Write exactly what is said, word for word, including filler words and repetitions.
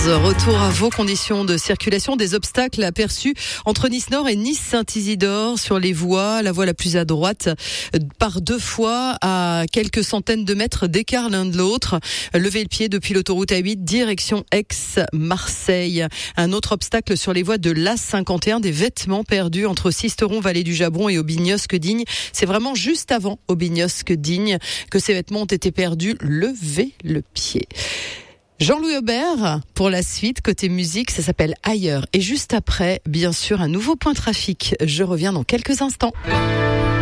quinze. Retour à vos conditions de circulation. Des obstacles aperçus entre Nice-Nord et Nice-Saint-Isidore sur les voies. La voie la plus à droite par deux fois à quelques centaines de mètres d'écart l'un de l'autre. Levez le pied depuis l'autoroute A huit, direction Aix-Marseille. Un autre obstacle sur les voies de l'A cinquante et un, des vêtements perdus entre Sisteron, Vallée du Jabron et Aubignosc-Digne. C'est vraiment juste avant Aubignosc-Digne que ces vêtements ont été perdus. Levez le pied. Jean-Louis Aubert, pour la suite, côté musique, ça s'appelle Ailleurs. Et juste après, bien sûr, un nouveau point trafic. Je reviens dans quelques instants.